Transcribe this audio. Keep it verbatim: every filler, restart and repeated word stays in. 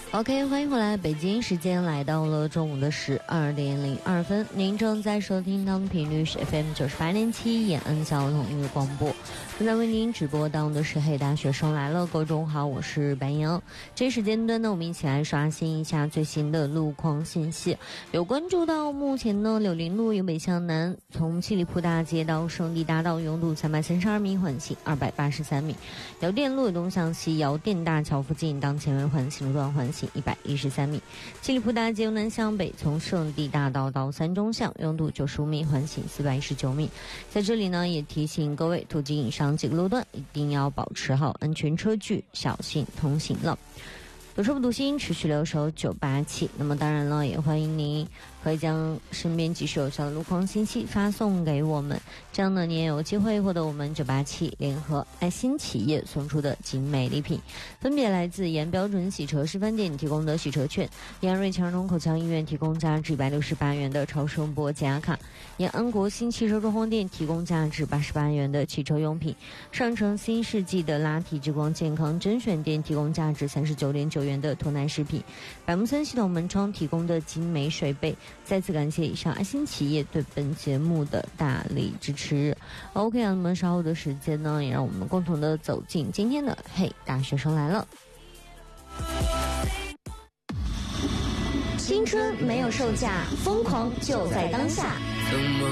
OK， 欢迎回来，北京时间来到了中午的十二点零二分，您正在收听到的频率是 F M 九十八点七延安交通音乐广播，正在为您直播到的是黑大学生来了，各位中午好，我是白杨。这时间段呢，我们一起来刷新一下最新的路况信息。有关注到目前呢，柳林路由北向南，从七里铺大街到圣地大道拥堵三百三十二米，缓行二百八十三米；姚店路东向西，姚店大桥附近当前为缓行路段缓行一百一十三米，七里铺大街由南向北，从圣地大道到三中巷拥堵九十五米，缓行四百一十九米。在这里呢，也提醒各位途经以上几个路段一定要保持好安全车距，小心通行了。有车不读心，持续留守九八七。那么当然了，也欢迎您可以将身边及时有效的路况信息发送给我们，这样呢你也有机会获得我们九八七联合爱心企业送出的精美礼品，分别来自延标准洗车示范店提供的洗车券，延安瑞强荣口腔医院提供价值一百六十八元的超声波解压卡，延安国新汽车装潢店提供价值八十八元的汽车用品，上城新世纪的拉提之光健康甄选店提供价值三十九点九元的脱奶食品，百慕森系统门窗提供的精美水杯。再次感谢以上爱心企业对本节目的大力支持。 OK， 那么稍后的时间呢，也让我们共同的走进今天的嘿大学生来了。青春没有售价，疯狂就在当下。